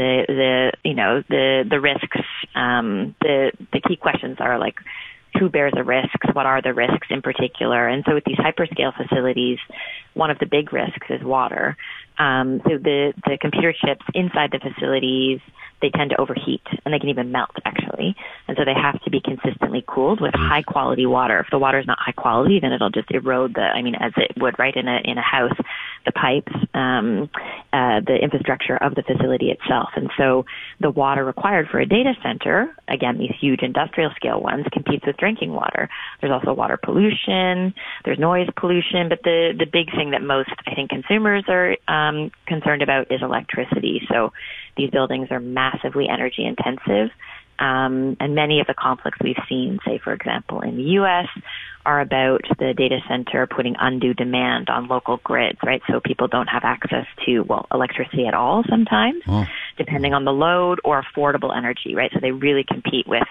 the risks. The key questions are like, who bears the risks? What are the risks in particular? And so with these hyperscale facilities, one of the big risks is water. So the computer chips inside the facilities, they tend to overheat, and they can even melt, actually. And so they have to be consistently cooled with high-quality water. If the water is not high quality, then it'll just erode as it would, right, in a house, the pipes, the infrastructure of the facility itself. And so the water required for a data center, again, these huge industrial-scale ones, competes with drinking water. There's also water pollution, there's noise pollution, but the big thing that most, I think, consumers are concerned about is electricity. So these buildings are massively energy intensive, and many of the conflicts we've seen, say, for example, in the U.S., are about the data center putting undue demand on local grids, right? So people don't have access to, electricity at all sometimes, depending on the load, or affordable energy, right? So they really compete with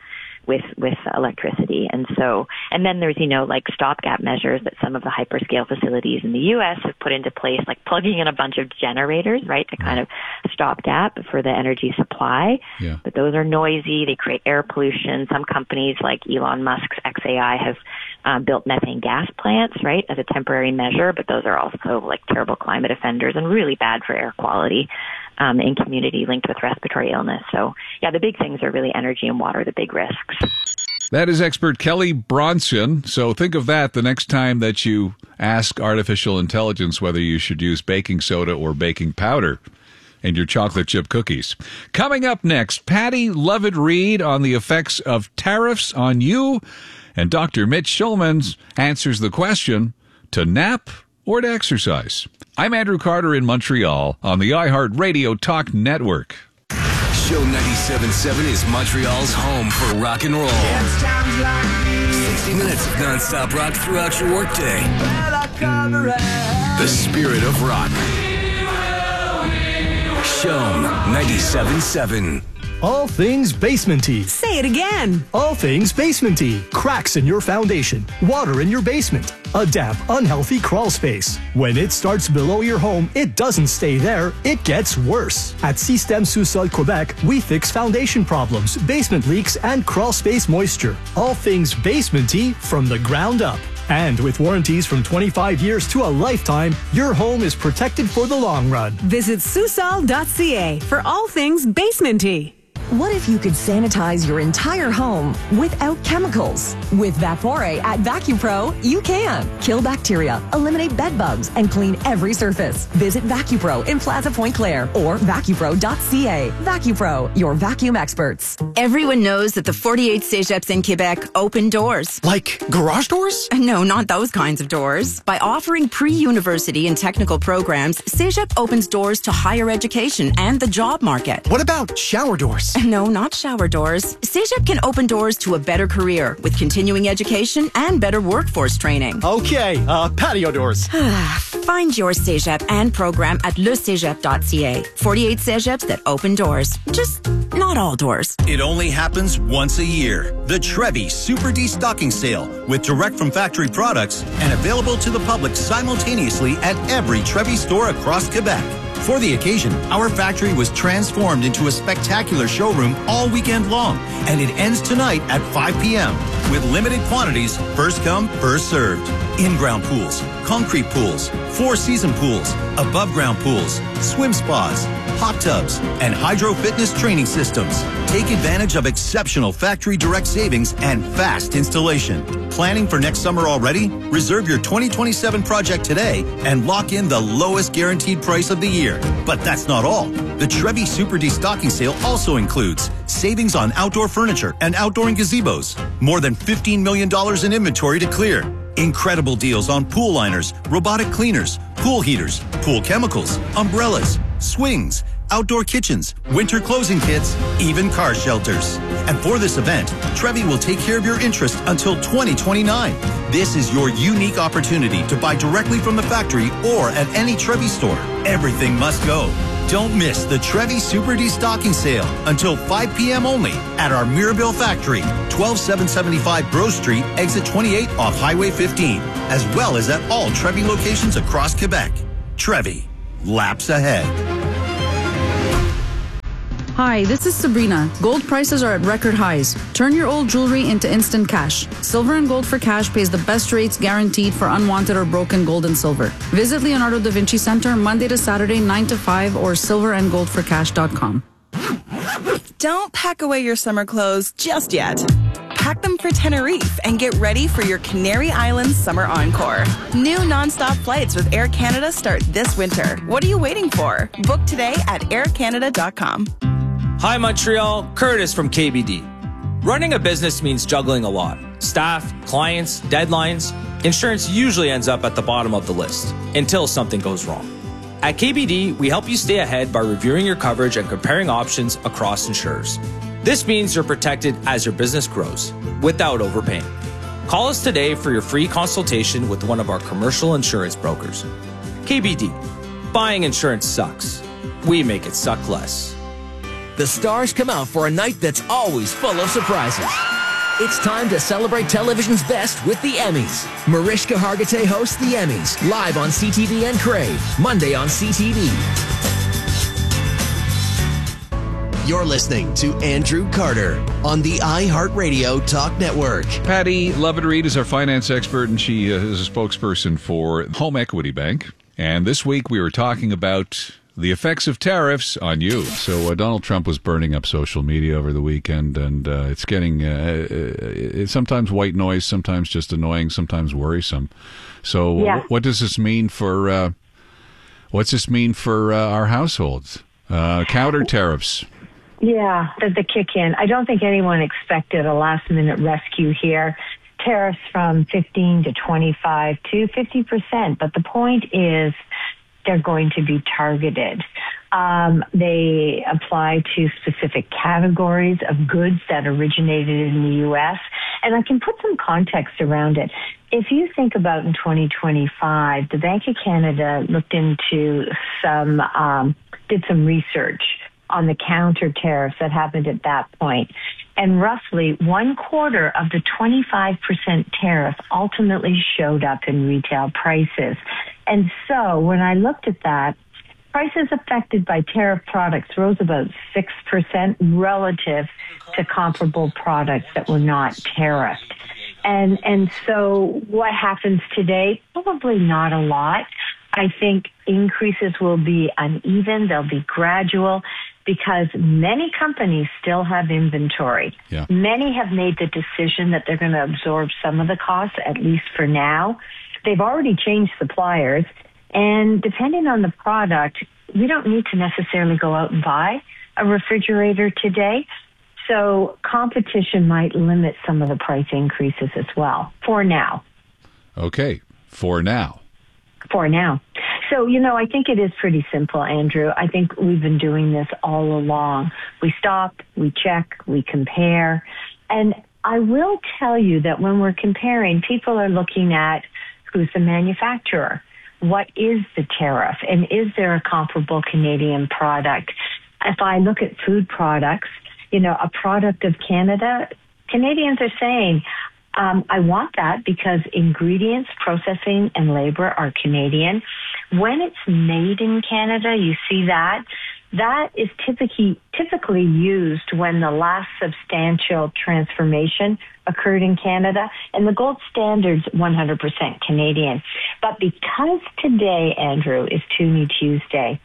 electricity. And then there's, stopgap measures that some of the hyperscale facilities in the U.S. have put into place, like plugging in a bunch of generators, right, to kind of stopgap for the energy supply. Yeah. But those are noisy. They create air pollution. Some companies like Elon Musk's XAI have built methane gas plants, right, as a temporary measure, but those are also like terrible climate offenders and really bad for air quality in community linked with respiratory illness. So, the big things are really energy and water, the big risks. That is expert Kelly Bronson. So think of that the next time that you ask artificial intelligence whether you should use baking soda or baking powder in your chocolate chip cookies. Coming up next, Patty Lovett-Reed on the effects of tariffs on you, and Dr. Mitch Schulman answers the question, to nap or to exercise. I'm Andrew Carter in Montreal on the iHeartRadio Talk Network. Show 97.7 is Montreal's home for rock and roll. 60 minutes of non-stop rock throughout your workday. The spirit of rock. Show 97.7. All things basementy. Say it again. All things basementy. Cracks in your foundation. Water in your basement. A damp, unhealthy crawl space. When it starts below your home, it doesn't stay there. It gets worse. At Système Sous-Sol Quebec, we fix foundation problems, basement leaks, and crawl space moisture. All things basementy from the ground up. And with warranties from 25 years to a lifetime, your home is protected for the long run. Visit Sousol.ca for all things basementy. What if you could sanitize your entire home without chemicals? With Vapore at VacuPro, you can. Kill bacteria, eliminate bed bugs, and clean every surface. Visit VacuPro in Plaza Point Claire or vacupro.ca. VacuPro, your vacuum experts. Everyone knows that the 48 Cégeps in Quebec open doors. Like garage doors? No, not those kinds of doors. By offering pre-university and technical programs, Cégep opens doors to higher education and the job market. What about shower doors? No, not shower doors. Cégep can open doors to a better career with continuing education and better workforce training. Okay, patio doors. Find your Cégep and program at lecégep.ca. 48 Cégeps that open doors. Just not all doors. It only happens once a year. The Trevi Super Destocking Sale with direct from factory products and available to the public simultaneously at every Trevi store across Quebec. For the occasion, our factory was transformed into a spectacular showroom all weekend long, and it ends tonight at 5 p.m. with limited quantities, first come, first served. In-ground pools, concrete pools, four-season pools, above-ground pools, swim spas, hot tubs, and hydro fitness training systems. Take advantage of exceptional factory direct savings and fast installation. Planning for next summer already? Reserve your 2027 project today and lock in the lowest guaranteed price of the year. But that's not all. The Trevi Super Destocking Sale also includes savings on outdoor furniture and outdoor gazebos. More than $15 million in inventory to clear. Incredible deals on pool liners, robotic cleaners, pool heaters, pool chemicals, umbrellas, swings, outdoor kitchens, winter closing kits, even car shelters. And for this event, Trevi will take care of your interest until 2029. This is your unique opportunity to buy directly from the factory or at any Trevi store. Everything must go. Don't miss the Trevi Super Destocking Sale until 5 p.m. only at our Mirabel factory, 12775 Breaux Street, exit 28 off Highway 15, as well as at all Trevi locations across Quebec. Trevi, laps ahead. Hi, this is Sabrina. Gold prices are at record highs. Turn your old jewelry into instant cash. Silver and Gold for Cash pays the best rates guaranteed for unwanted or broken gold and silver. Visit Leonardo da Vinci Center Monday to Saturday 9 to 5 or silverandgoldforcash.com. Don't pack away your summer clothes just yet. Pack them for Tenerife and get ready for your Canary Islands summer encore. New nonstop flights with Air Canada start this winter. What are you waiting for? Book today at aircanada.com. Hi, Montreal. Curtis from KBD. Running a business means juggling a lot. Staff, clients, deadlines. Insurance usually ends up at the bottom of the list until something goes wrong. At KBD, we help you stay ahead by reviewing your coverage and comparing options across insurers. This means you're protected as your business grows without overpaying. Call us today for your free consultation with one of our commercial insurance brokers. KBD. Buying insurance sucks. We make it suck less. The stars come out for a night that's always full of surprises. It's time to celebrate television's best with the Emmys. Mariska Hargitay hosts the Emmys, live on CTV and Crave, Monday on CTV. You're listening to Andrew Carter on the iHeartRadio Talk Network. Patty Lovett-Reed is our finance expert, and she is a spokesperson for Home Equity Bank. And this week we were talking about the effects of tariffs on you. So Donald Trump was burning up social media over the weekend, and it's getting it's sometimes white noise, sometimes just annoying, sometimes worrisome. So what does this mean for our households? Counter tariffs. Yeah, the kick in. I don't think anyone expected a last-minute rescue here. Tariffs from 15 to 25 to 50%. But the point is they're going to be targeted. They apply to specific categories of goods that originated in the U.S. And I can put some context around it. If you think about in 2025, the Bank of Canada looked into did some research on the counter tariffs that happened at that point. And roughly 1/4 of the 25% tariff ultimately showed up in retail prices. And so when I looked at that, prices affected by tariff products rose about 6% relative to comparable products that were not tariffed. And so what happens today? Probably not a lot. I think increases will be uneven. They'll be gradual because many companies still have inventory. Yeah. Many have made the decision that they're going to absorb some of the costs, at least for now. They've already changed suppliers. And depending on the product, we don't need to necessarily go out and buy a refrigerator today. So competition might limit some of the price increases as well, for now. Okay, for now. For now. So, I think it is pretty simple, Andrew. I think we've been doing this all along. We stop, we check, we compare. And I will tell you that when we're comparing, people are looking at who's the manufacturer. What is the tariff? And is there a comparable Canadian product? If I look at food products, a product of Canada, Canadians are saying, I want that because ingredients, processing, and labor are Canadian. When it's made in Canada, you see that. That is typically used when the last substantial transformation occurred in Canada, and the gold standard's 100% Canadian. But because today, Andrew, is Toonie Tuesday,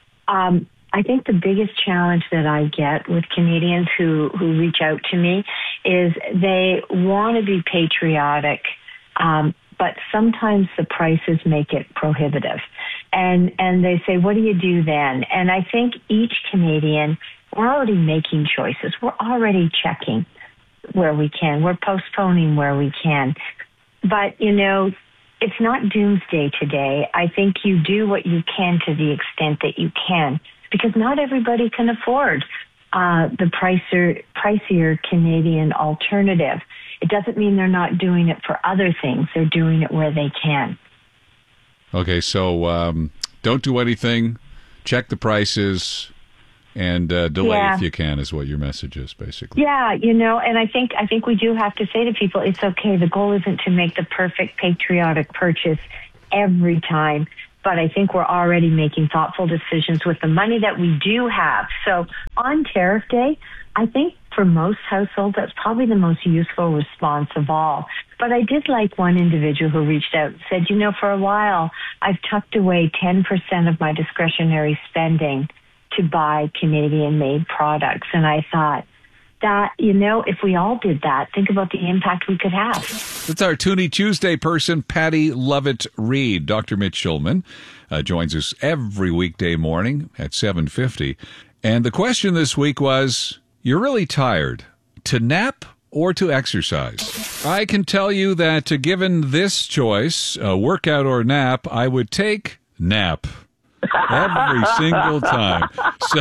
I think the biggest challenge that I get with Canadians who reach out to me is they want to be patriotic, but sometimes the prices make it prohibitive. And they say, what do you do then? And I think each Canadian, we're already making choices. We're already checking where we can. We're postponing where we can. But, it's not doomsday today. I think you do what you can to the extent that you can, because not everybody can afford the pricier Canadian alternative. It doesn't mean they're not doing it for other things. They're doing it where they can. Okay, so don't do anything, check the prices, and delay if you can is what your message is, basically. Yeah, and I think we do have to say to people, it's okay. The goal isn't to make the perfect patriotic purchase every time, but I think we're already making thoughtful decisions with the money that we do have. So on Tariff Day, I think for most households, that's probably the most useful response of all. But I did like one individual who reached out and said, for a while, I've tucked away 10% of my discretionary spending to buy Canadian-made products. And I thought that, if we all did that, think about the impact we could have. That's our Toonie Tuesday person, Patty Lovett-Reed. Dr. Mitch Schulman joins us every weekday morning at 7:50. And the question this week was, you're really tired. To nap or to exercise? I can tell you that given this choice, workout or nap, I would take nap. Every single time.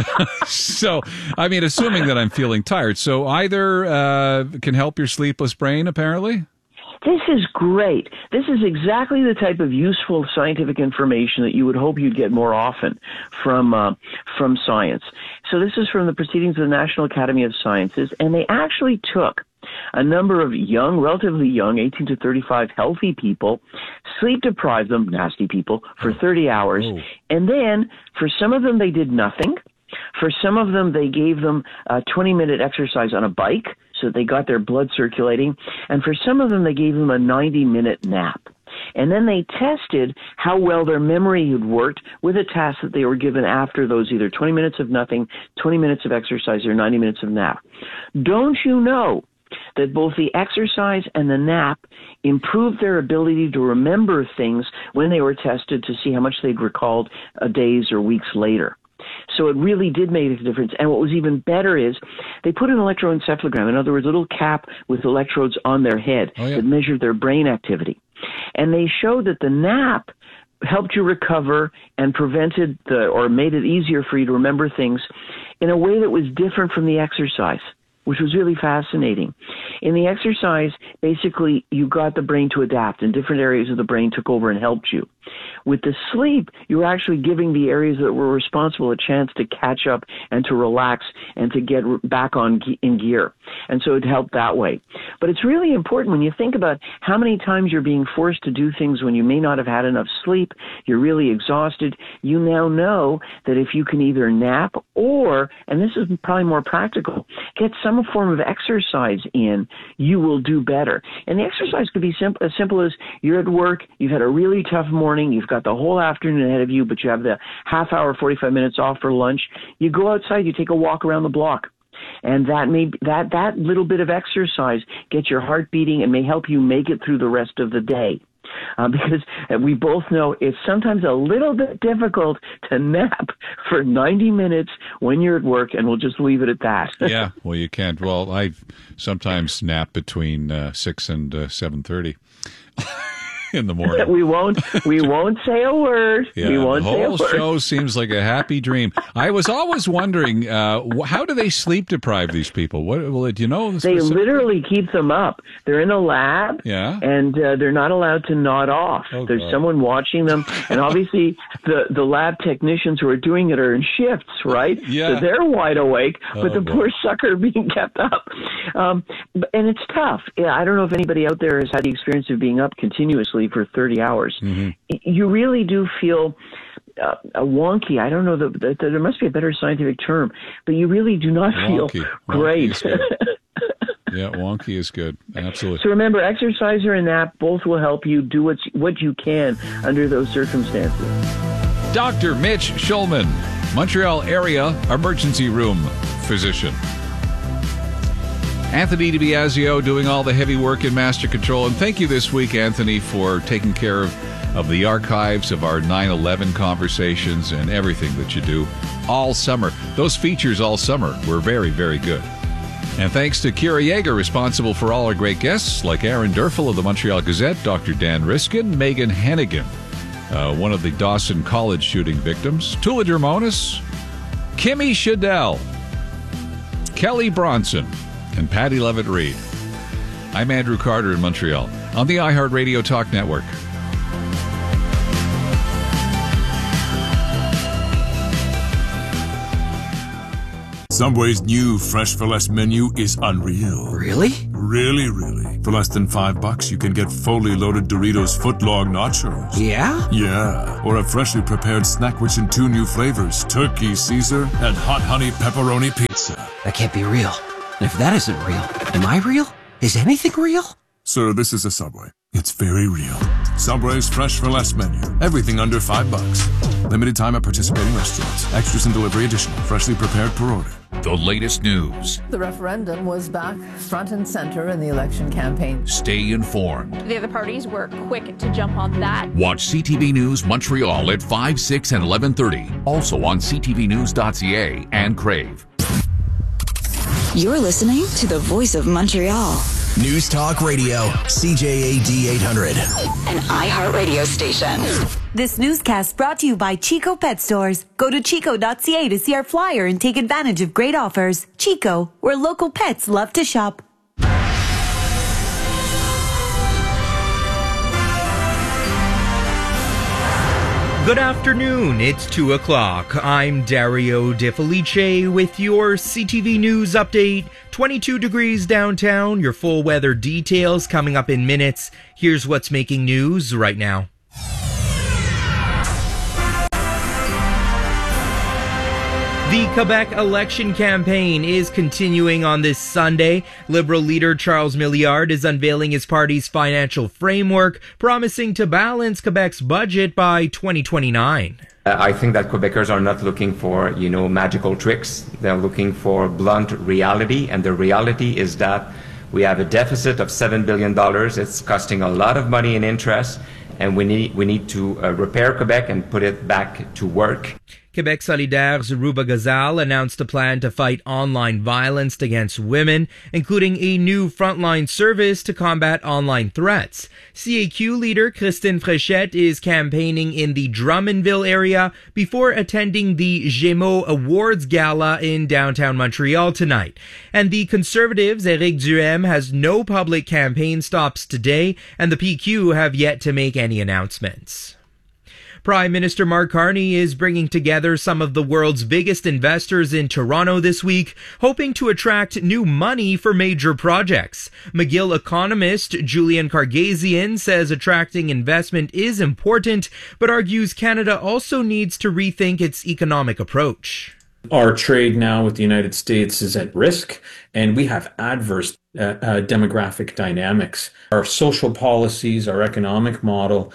So, I mean, assuming that I'm feeling tired. So either can help your sleepless brain, apparently? This is great. This is exactly the type of useful scientific information that you would hope you'd get more often from science. So this is from the Proceedings of the National Academy of Sciences, and they actually took a number of young, relatively young, 18 to 35 healthy people, sleep-deprived them, nasty people, for 30 hours. Oh. And then for some of them, they did nothing. For some of them, they gave them a 20-minute exercise on a bike so they got their blood circulating. And for some of them, they gave them a 90-minute nap. And then they tested how well their memory had worked with a task that they were given after those either 20 minutes of nothing, 20 minutes of exercise, or 90 minutes of nap. Don't you know that both the exercise and the nap improved their ability to remember things when they were tested to see how much they'd recalled days or weeks later? So it really did make a difference. And what was even better is they put an electroencephalogram, in other words, a little cap with electrodes on their head that measured their brain activity. And they showed that the nap helped you recover and prevented or made it easier for you to remember things in a way that was different from the exercise, which was really fascinating. In the exercise, basically, you got the brain to adapt, and different areas of the brain took over and helped you. With the sleep, you were actually giving the areas that were responsible a chance to catch up and to relax and to get back in gear. And so it helped that way. But it's really important when you think about how many times you're being forced to do things when you may not have had enough sleep, you're really exhausted. You now know that if you can either nap or, and this is probably more practical, get some form of exercise in, you will do better. And the exercise could be as simple as you're at work, you've had a really tough morning, you've got the whole afternoon ahead of you, but you have the half hour, 45 minutes off for lunch. You go outside, you take a walk around the block. And that little bit of exercise gets your heart beating and may help you make it through the rest of the day. Because we both know it's sometimes a little bit difficult to nap for 90 minutes when you're at work, and we'll just leave it at that. Yeah, well, you can't. Well, I sometimes nap between 6 and 7:30. In the morning. We won't say a word. Yeah, we won't the say a whole word. show seems like a happy dream. I was always wondering, how do they sleep deprive these people? Do you know? They literally keep them up. They're in a lab, and they're not allowed to nod off. There's someone watching them, and obviously the lab technicians who are doing it are in shifts, right? Yeah. So they're wide awake, but the poor sucker being kept up. And it's tough. Yeah, I don't know if anybody out there has had the experience of being up continuously for 30 hours. Mm-hmm. You really do feel wonky. I don't know that there must be a better scientific term, but you really do not feel great. Yeah, wonky is good. Absolutely. So remember, exercise or a nap, both will help you do what you can under those circumstances. Dr. Mitch Schulman, Montreal area emergency room physician. Anthony DiBiasio doing all the heavy work in Master Control. And thank you this week, Anthony, for taking care of the archives of our 9/11 conversations and everything that you do all summer. Those features all summer were very, very good. And thanks to Kira Yeager, responsible for all our great guests, like Aaron Durfel of the Montreal Gazette, Dr. Dan Riskin, Megan Hennigan, one of the Dawson College shooting victims, Tula Dermonis, Kimmy Shadell, Kelly Bronson, and Patty Lovett-Reed. I'm Andrew Carter in Montreal on the iHeartRadio Talk Network. Subway's new Fresh for Less menu is unreal. Really? Really? For less than $5, you can get fully loaded Doritos Footlong Nachos. Yeah? Yeah. Or a freshly prepared snack rich in 2 new flavors, Turkey Caesar and Hot Honey Pepperoni Pizza. That can't be real. And if that isn't real, am I real? Is anything real? Sir, this is a Subway. It's very real. Subway's Fresh for Less menu. Everything under $5. Limited time at participating restaurants. Extras and delivery additional. Freshly prepared per order. The latest news. The referendum was back front and center in the election campaign. Stay informed. The other parties were quick to jump on that. Watch CTV News Montreal at 5, 6, and 11:30. Also on ctvnews.ca and Crave. You're listening to the Voice of Montreal. News Talk Radio, CJAD 800. An iHeartRadio station. This newscast brought to you by Chico Pet Stores. Go to chico.ca to see our flyer and take advantage of great offers. Chico, where local pets love to shop. Good afternoon, it's 2 o'clock. I'm Dario De Felice with your CTV News update. 22 degrees downtown, your full weather details coming up in minutes. Here's what's making news right now. The Quebec election campaign is continuing on this Sunday. Liberal leader Charles Milliard is unveiling his party's financial framework, promising to balance Quebec's budget by 2029. I think that Quebecers are not looking for, magical tricks. They're looking for blunt reality, and the reality is that we have a deficit of $7 billion. It's costing a lot of money in interest, and we need to repair Quebec and put it back to work. Quebec Solidaire's Ruba Gazal announced a plan to fight online violence against women, including a new frontline service to combat online threats. CAQ leader Christine Fréchette is campaigning in the Drummondville area before attending the Gémeaux Awards Gala in downtown Montreal tonight. And the Conservatives' Éric Duhem has no public campaign stops today, and the PQ have yet to make any announcements. Prime Minister Mark Carney is bringing together some of the world's biggest investors in Toronto this week, hoping to attract new money for major projects. McGill economist Julian Kargasian says attracting investment is important, but argues Canada also needs to rethink its economic approach. Our trade now with the United States is at risk, and we have adverse demographic dynamics. Our social policies, our economic model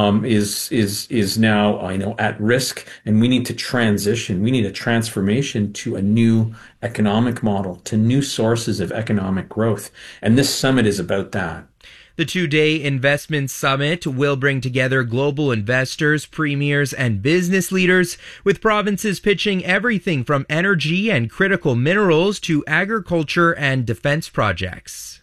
is now at risk, and we need to transition. We need a transformation to a new economic model, to new sources of economic growth, and this summit is about that. The two-day investment summit will bring together global investors, premiers, and business leaders, with provinces pitching everything from energy and critical minerals to agriculture and defense projects.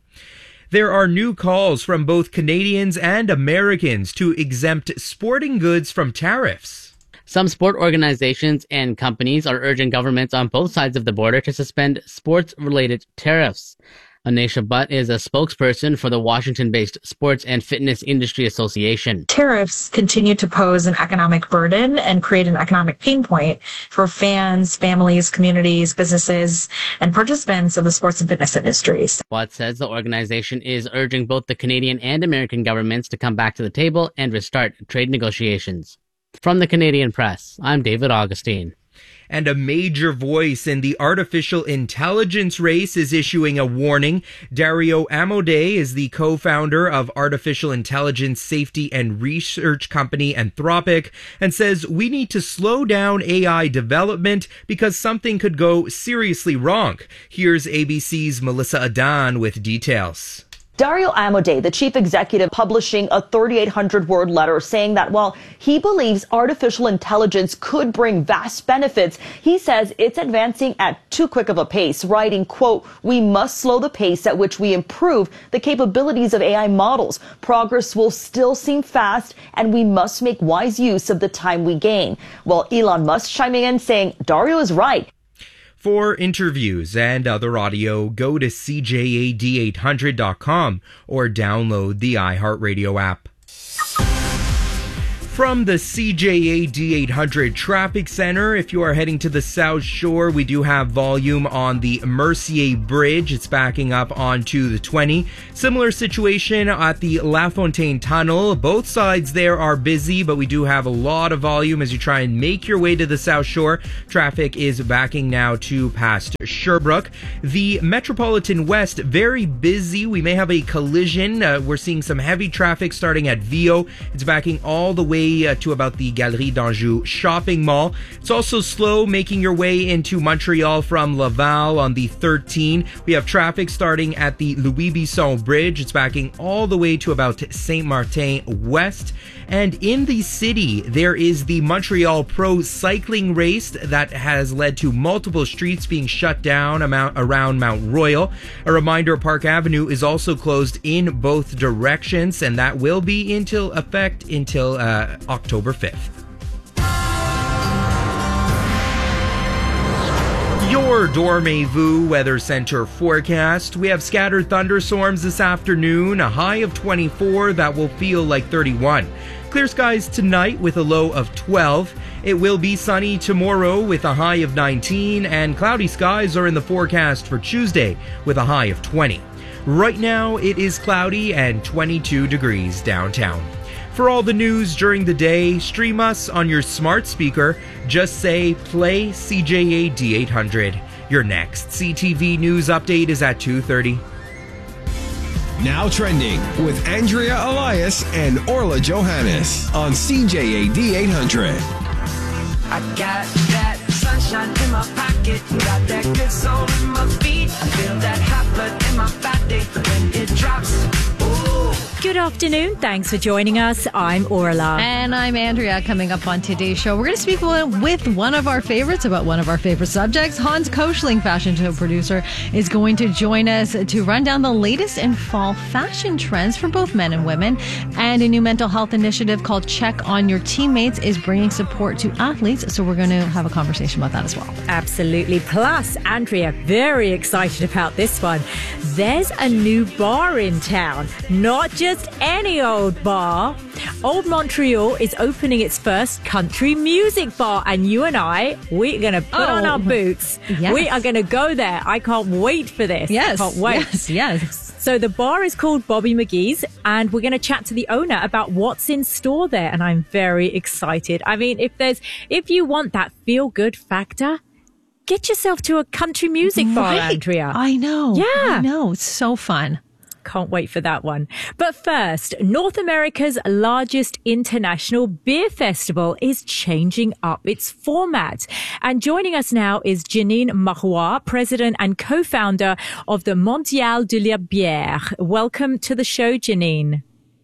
There are new calls from both Canadians and Americans to exempt sporting goods from tariffs. Some sport organizations and companies are urging governments on both sides of the border to suspend sports-related tariffs. Anisha Butt is a spokesperson for the Washington-based Sports and Fitness Industry Association. Tariffs continue to pose an economic burden and create an economic pain point for fans, families, communities, businesses, and participants of the sports and fitness industries. Butt says the organization is urging both the Canadian and American governments to come back to the table and restart trade negotiations. From the Canadian Press, I'm David Augustine. And a major voice in the artificial intelligence race is issuing a warning. Dario Amodei is the co-founder of artificial intelligence safety and research company Anthropic, and says we need to slow down AI development because something could go seriously wrong. Here's ABC's Melissa Adan with details. Dario Amodei, the chief executive, publishing a 3,800-word letter saying that while he believes artificial intelligence could bring vast benefits, he says it's advancing at too quick of a pace, writing, quote, "We must slow the pace at which we improve the capabilities of AI models. Progress will still seem fast, and we must make wise use of the time we gain." Well, Elon Musk chiming in saying Dario is right. For interviews and other audio, go to CJAD800.com or download the iHeartRadio app. From the CJA D800 Traffic Center, if you are heading to the South Shore, we do have volume on the Mercier Bridge. It's backing up onto the 20. Similar situation at the La Fontaine Tunnel. Both sides there are busy, but we do have a lot of volume as you try and make your way to the South Shore. Traffic is backing now to past Sherbrooke. The Metropolitan West, very busy. We may have a collision. We're seeing some heavy traffic starting at Vio. It's backing all the way to about the Galerie d'Anjou shopping mall. It's also slow making your way into Montreal from Laval on the 13. We have traffic starting at the Louis Bisson Bridge. It's backing all the way to about Saint Martin West. And in the city, there is the Montreal Pro Cycling Race that has led to multiple streets being shut down around Mount Royal. A reminder, Park Avenue is also closed in both directions, and that will be until October 5th. Your Dormez-vous Weather Center forecast. We have scattered thunderstorms this afternoon, a high of 24 that will feel like 31. Clear skies tonight with a low of 12. It will be sunny tomorrow with a high of 19, and cloudy skies are in the forecast for Tuesday with a high of 20. Right now, it is cloudy and 22 degrees downtown. For all the news during the day, stream us on your smart speaker. Just say, play CJA D800. Your next CTV News update is at 2:30. Now trending with Andrea Elias and Orla Johannes on CJA D800. I got that sunshine in my pocket, got that good soul in my feet. I feel that hot blood in my body when it drops. Ooh. Good afternoon. Thanks for joining us. I'm Orla. And I'm Andrea. Coming up on today's show, we're going to speak with one of our favorites about one of our favorite subjects. Hans Koschling, fashion show producer, is going to join us to run down the latest in fall fashion trends for both men and women. And a new mental health initiative called Check on Your Teammates is bringing support to athletes. So we're going to have a conversation about that as well. Absolutely. Plus, Andrea, very excited about this one. There's a new bar in town. Not just any old bar. Old Montreal is opening its first country music bar, and you and I, we're going to put on our boots. Yes. We are going to go there. I can't wait for this. Yes. I can't wait. Yes. So the bar is called Bobby McGee's, and we're going to chat to the owner about what's in store there, and I'm very excited. I mean, if you want that feel-good factor, get yourself to a country music bar, Andrea. I know. Yeah. I know. It's so fun. Can't wait for that one. But first, North America's largest international beer festival is changing up its format. And joining us now is Janine Marois, president and co-founder of the Mondial de la Bière. Welcome to the show, Janine.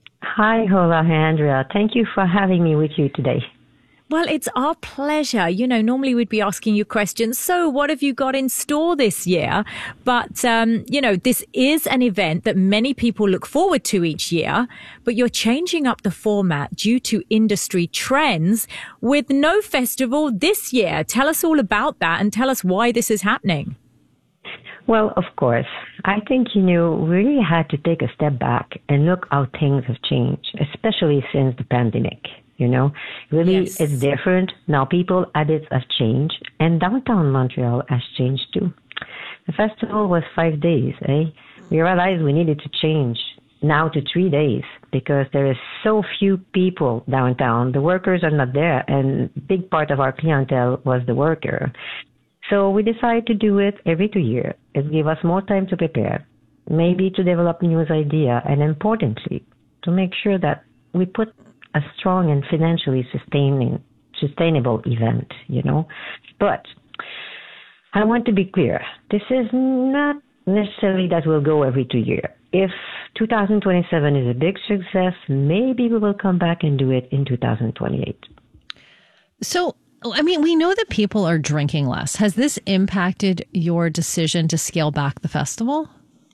Hi, Hola, Andrea. Thank you for having me with you today. Well, it's our pleasure. You know, normally we'd be asking you questions. So what have you got in store this year? But, this is an event that many people look forward to each year, but you're changing up the format due to industry trends with no festival this year. Tell us all about that and tell us why this is happening. Well, of course. I think, we really had to take a step back and look how things have changed, especially since the pandemic. Really, yes. It's different. Now people habits have changed, and downtown Montreal has changed too. The festival was 5 days, We realized we needed to change now to 3 days because there is so few people downtown. The workers are not there, and big part of our clientele was the worker. So we decided to do it every 2 years. It gave us more time to prepare, maybe to develop new idea, and importantly, to make sure that we put a strong and financially sustainable event, But I want to be clear. This is not necessarily that we'll go every 2 years. If 2027 is a big success, maybe we will come back and do it in 2028. So, we know that people are drinking less. Has this impacted your decision to scale back the festival?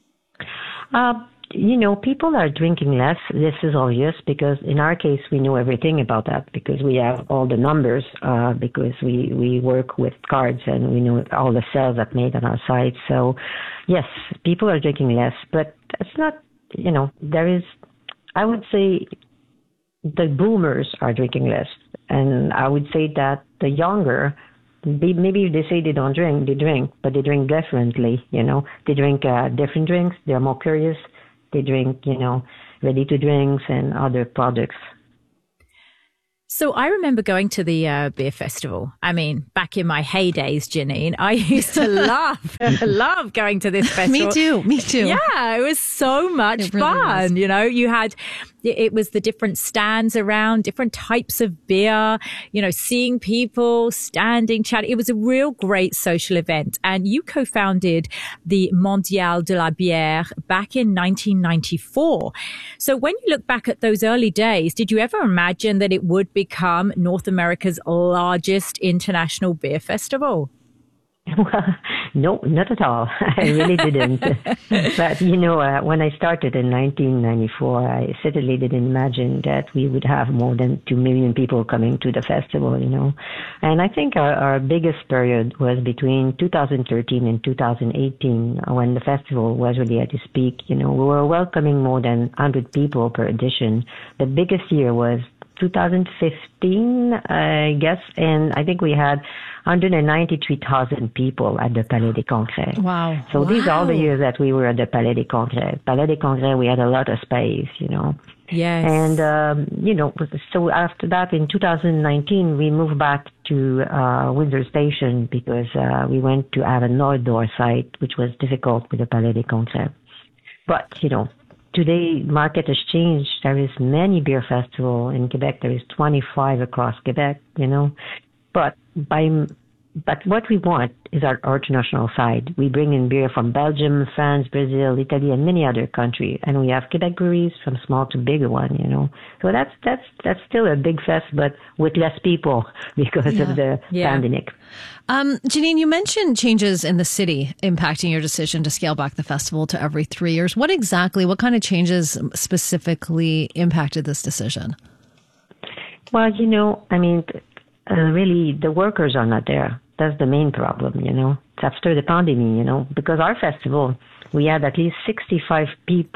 People are drinking less. This is obvious because in our case, we know everything about that because we have all the numbers, because we work with cards and we know all the sales that made on our site. So yes, people are drinking less, but it's not, there is, I would say the boomers are drinking less. And I would say that the younger, maybe they say they don't drink, they drink, but they drink differently, you know. They drink different drinks. They're more curious. They drink, you know, ready-to-drinks and other products. So I remember going to the beer festival. I mean, back in my heydays, Janine, I used to love going to this festival. Me too. Yeah, it was so much fun. You know, it was the different stands around, different types of beer, you know, seeing people standing, chatting. It was a real great social event. And you co-founded the Mondial de la Bière back in 1994. So when you look back at those early days, did you ever imagine that it would become North America's largest international beer festival? Well, no, not at all. I really didn't. But, you know, when I started in 1994, I certainly didn't imagine that we would have more than 2 million people coming to the festival, you know. And I think our biggest period was between 2013 and 2018, when the festival was really at its peak. You know, we were welcoming more than 100 people per edition. The biggest year was 2015, I guess, and I think we had 193,000 people at the Palais des Congrès. Wow. So these are all the years that we were at the Palais des Congrès. Palais des Congrès, we had a lot of space, you know. Yes. And, you know, so after that, in 2019, we moved back to Windsor Station because we went to have an outdoor site, which was difficult with the Palais des Congrès. But, you know, today, market has changed. There is many beer festivals in Quebec. There is 25 across Quebec, you know. But what we want is our international side. We bring in beer from Belgium, France, Brazil, Italy, and many other countries. And we have Quebec breweries from small to bigger one, you know. So that's still a big fest, but with less people because of the pandemic. Janine, you mentioned changes in the city impacting your decision to scale back the festival to every 3 years. What kind of changes specifically impacted this decision? Well, you know, I mean, really, the workers are not there. That's the main problem, you know. It's after the pandemic, you know, because our festival, we had at least 65%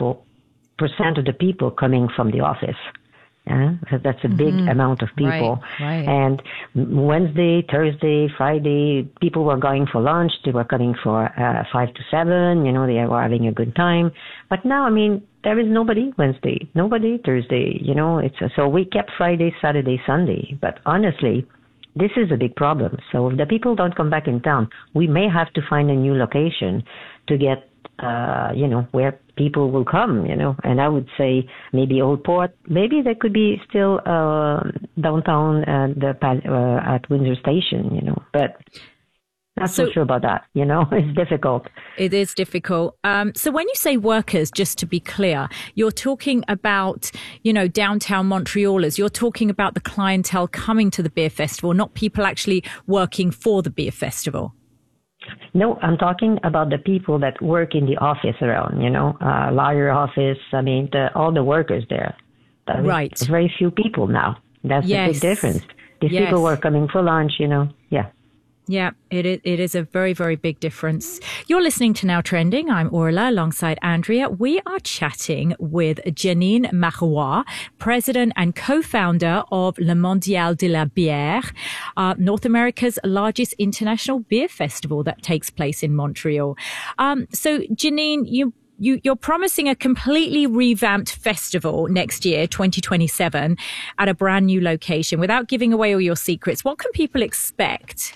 of the people coming from the office. Yeah, so that's a big amount of people. Right. And Wednesday, Thursday, Friday, people were going for lunch. They were coming for 5 to 7. You know, they were having a good time. But now, I mean, there is nobody Wednesday, nobody Thursday. You know, so we kept Friday, Saturday, Sunday. But honestly, this is a big problem. So if the people don't come back in town, we may have to find a new location to get, you know, where people will come, you know. And I would say maybe Old Port. Maybe there could be still downtown at Windsor Station, you know. But not so sure about that, you know. It's difficult. It is difficult. So when you say workers, just to be clear, you're talking about, you know, downtown Montrealers. You're talking about the clientele coming to the beer festival, not people actually working for the beer festival. No, I'm talking about the people that work in the office around, you know, lawyer office. I mean, all the workers there. Right. There's very few people now. That's a big difference. These people were coming for lunch, you know. Yeah. Yeah, it is a very, very big difference. You're listening to Now Trending. I'm Orla alongside Andrea. We are chatting with Janine Marois, president and co-founder of Le Mondial de la Bière, North America's largest international beer festival that takes place in Montreal. So Janine, you're promising a completely revamped festival next year, 2027, at a brand new location. Without giving away all your secrets, what can people expect?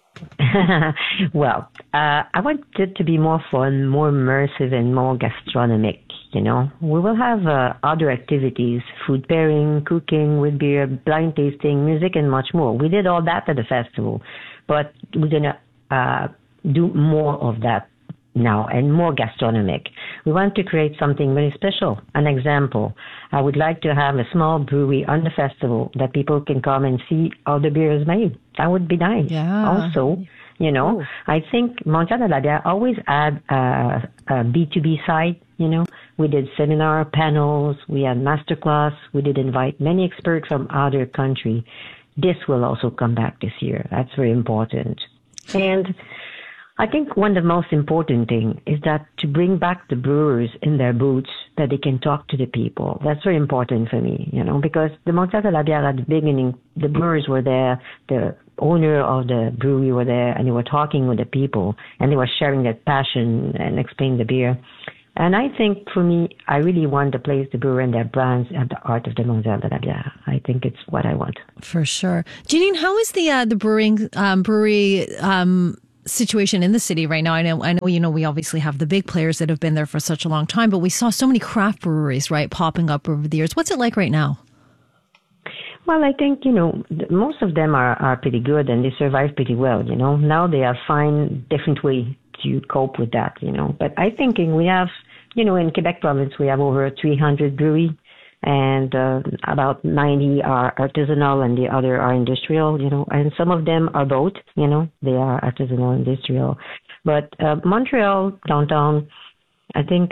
Well, I want it to be more fun, more immersive, and more gastronomic, you know. We will have other activities, food pairing, cooking with beer, blind tasting, music, and much more. We did all that at the festival, but we're going to do more of that now and more gastronomic. We want to create something very special. An example, I would like to have a small brewery on the festival that people can come and see how the beer is made. That would be nice. Yeah. Also, you know, I think Mondial de la Bière always had a B2B side, you know. We did seminar, panels, we had masterclass, we did invite many experts from other countries. This will also come back this year. That's very important. And I think one of the most important thing is that to bring back the brewers in their boots, that they can talk to the people. That's very important for me, because the Mondial de la Bière at the beginning, the brewers were there, the owner of the brewery were there, and they were talking with the people, and they were sharing their passion and explaining the beer. And I think for me, I really want to place the brewer and their brands at the heart of the Mondial de la Bière. I think it's what I want. For sure. Janine, how is the brewery situation in the city right now? I know, we obviously have the big players that have been there for such a long time, but we saw so many craft breweries, right, popping up over the years. What's it like right now? Well, I think, most of them are pretty good and they survive pretty well, Now they are find different way to cope with that, But I think we have, in Quebec province, we have over 300 breweries and about 90 are artisanal and the other are industrial, and some of them are both, they are artisanal and industrial. But Montreal, downtown, I think,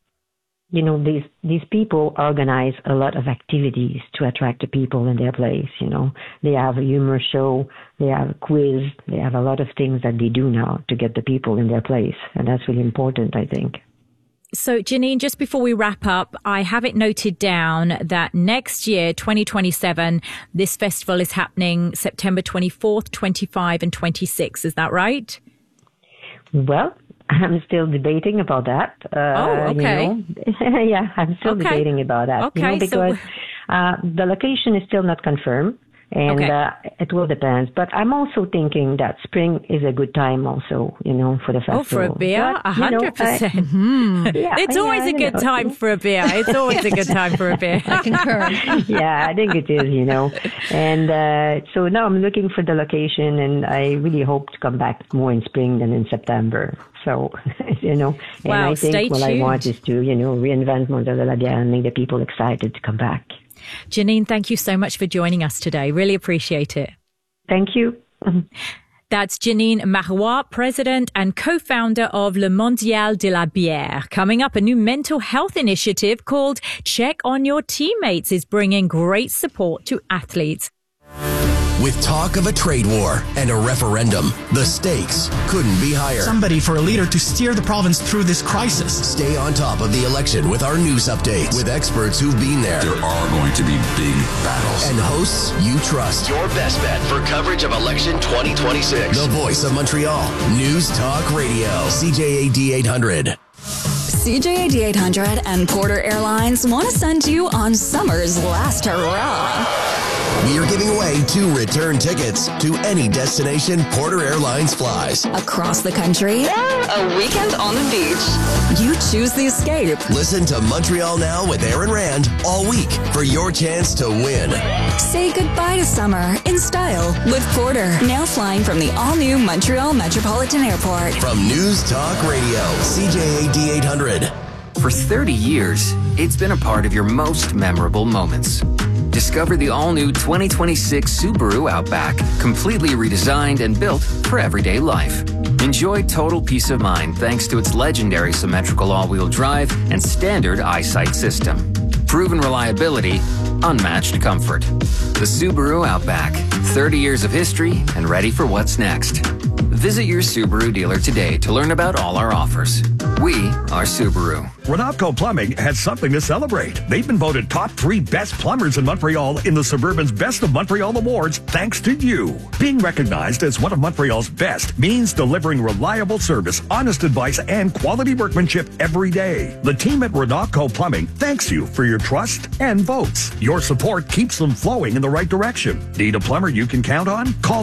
these people organize a lot of activities to attract the people in their place, They have a humor show, they have a quiz, they have a lot of things that they do now to get the people in their place. And that's really important, I think. So, Janine, just before we wrap up, I have it noted down that next year, 2027, this festival is happening September 24th, 25 and 26. Is that right? Well, I'm still debating about that. Okay. Yeah, I'm still debating about that. Okay, because the location is still not confirmed. And it will depend. But I'm also thinking that spring is a good time also, for the festival. Oh, for a beer? 100%. It's always a good time for a beer. It's always a good time for a beer. I concur. Yeah, I think it is, And so now I'm looking for the location, and I really hope to come back more in spring than in September. So, and I think what I want is to, reinvent Mondial de la Bière and make the people excited to come back. Janine, thank you so much for joining us today. Really appreciate it. Thank you. That's Janine Marois, president and co-founder of Le Mondial de la Bière. Coming up, a new mental health initiative called Check on Your Teammates is bringing great support to athletes. With talk of a trade war and a referendum, the stakes couldn't be higher. Somebody for a leader to steer the province through this crisis. Stay on top of the election with our news updates with experts who've been there. There are going to be big battles. And hosts you trust. Your best bet for coverage of election 2026. The Voice of Montreal. News Talk Radio. CJAD 800. CJAD 800 and Porter Airlines want to send you on summer's last hurrah. We are giving away 2 return tickets to any destination Porter Airlines flies. Across the country, a weekend on the beach. You choose the escape. Listen to Montreal Now with Aaron Rand all week for your chance to win. Say goodbye to summer in style with Porter. Now flying from the all-new Montreal Metropolitan Airport. From News Talk Radio, CJAD 800. For 30 years, it's been a part of your most memorable moments. Discover the all-new 2026 Subaru Outback, completely redesigned and built for everyday life. Enjoy total peace of mind thanks to its legendary symmetrical all-wheel drive and standard eyesight system. Proven reliability, unmatched comfort. The Subaru Outback, 30 years of history and ready for what's next. Visit your Subaru dealer today to learn about all our offers. We are Subaru. Renopco Plumbing has something to celebrate. They've been voted top 3 best plumbers in Montreal in the Suburban's Best of Montreal Awards thanks to you. Being recognized as one of Montreal's best means delivering reliable service, honest advice, and quality workmanship every day. The team at Renopco Plumbing thanks you for your trust and votes. Your support keeps them flowing in the right direction. Need a plumber you can count on? Call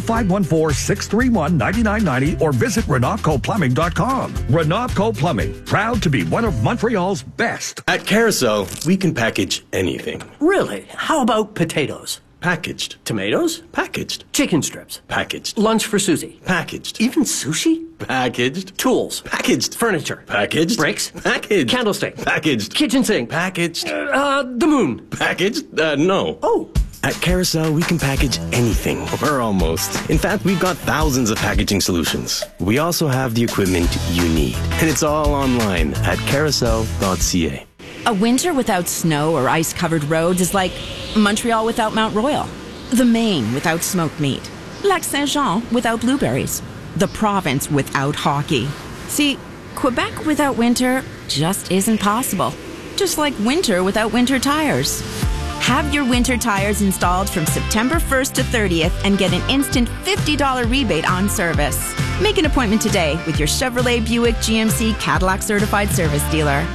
514-631-9990 or visit RenopcoPlumbing.com. Renopco Plumbing, proud to be one of Montreal's best. At Carousel, we can package anything. Really? How about potatoes? Packaged. Tomatoes? Packaged. Chicken strips? Packaged. Lunch for Susie? Packaged. Even sushi? Packaged. Tools? Packaged. Furniture? Packaged. Bricks? Packaged. Candlestick? Packaged. Kitchen sink? Packaged. The moon? Packaged? No. Oh. At Carousel, we can package anything, or almost. In fact, we've got thousands of packaging solutions. We also have the equipment you need, and it's all online at carousel.ca. A winter without snow or ice-covered roads is like Montreal without Mount Royal, the Maine without smoked meat, Lac Saint-Jean without blueberries. the province without hockey. See, Quebec without winter just isn't possible. Just like winter without winter tires. Have your winter tires installed from September 1st to 30th and get an instant $50 rebate on service. Make an appointment today with your Chevrolet, Buick, GMC, Cadillac certified service dealer.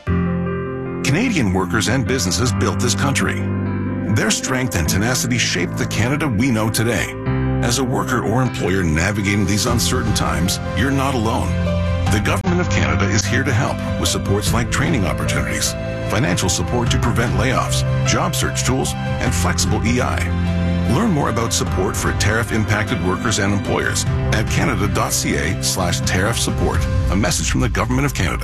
Canadian workers and businesses built this country. Their strength and tenacity shaped the Canada we know today. As a worker or employer navigating these uncertain times, you're not alone. The Government of Canada is here to help with supports like training opportunities, financial support to prevent layoffs, job search tools, and flexible EI. Learn more about support for tariff-impacted workers and employers at canada.ca/tariff support. A message from the Government of Canada.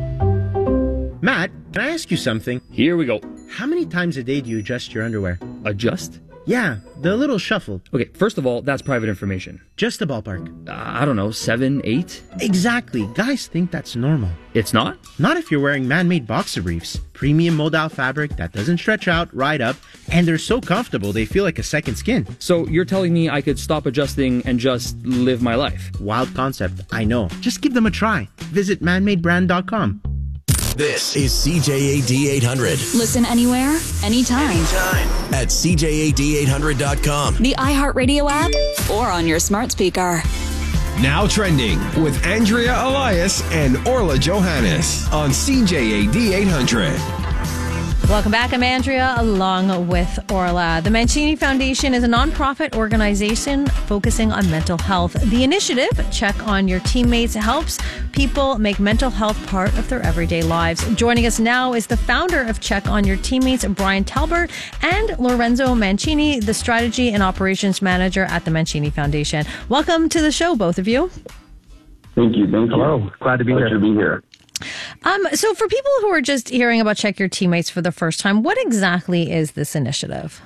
Matt, can I ask you something? Here we go. How many times a day do you adjust your underwear? Adjust? Yeah, the little shuffle. Okay, first of all, that's private information. Just a ballpark. I don't know, 7, 8? Exactly. Guys think that's normal. It's not? Not if you're wearing man-made boxer briefs. Premium modal fabric that doesn't stretch out, ride up, and they're so comfortable they feel like a second skin. So you're telling me I could stop adjusting and just live my life? Wild concept, I know. Just give them a try. Visit manmadebrand.com. This is CJAD 800. Listen anywhere, anytime. At CJAD800.com. The iHeartRadio app or on your smart speaker. Now trending with Andrea Elias and Orla Johannes on CJAD 800. Welcome back. I'm Andrea along with Orla. The Mancini Foundation is a nonprofit organization focusing on mental health. The initiative, Check on Your Teammates, helps people make mental health part of their everyday lives. Joining us now is the founder of Check on Your Teammates, Brian Talbert, and Lorenzo Mancini, the strategy and operations manager at the Mancini Foundation. Welcome to the show, both of you. Thank you. Hello. Glad to be here. So for people who are just hearing about Check Your Teammates for the first time, what exactly is this initiative?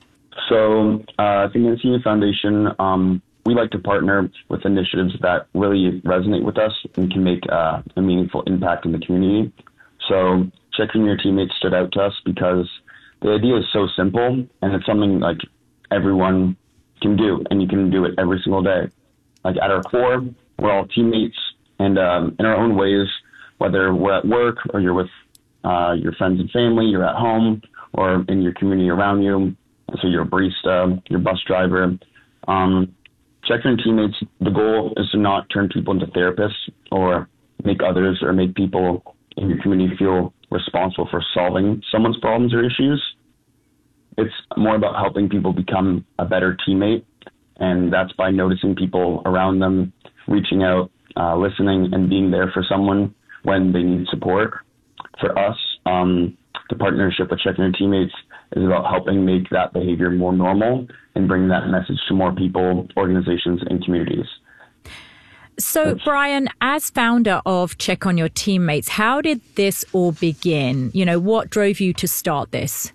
So the Mancini Foundation, we like to partner with initiatives that really resonate with us and can make a meaningful impact in the community. So Check on Your Teammates stood out to us because the idea is so simple and it's something like everyone can do, and you can do it every single day. Like at our core, we're all teammates, and in our own ways, whether we're at work or you're with your friends and family, you're at home or in your community around you. So you're a barista, you're a bus driver. Check on Your Teammates, the goal is to not turn people into therapists or make others or make people in your community feel responsible for solving someone's problems or issues. It's more about helping people become a better teammate, and that's by noticing people around them, reaching out, listening, and being there for someone when they need support. For us, the partnership with Check on Your Teammates is about helping make that behavior more normal and bring that message to more people, organizations, and communities. So, Brian, as founder of Check on Your Teammates, how did this all begin? You know, what drove you to start this?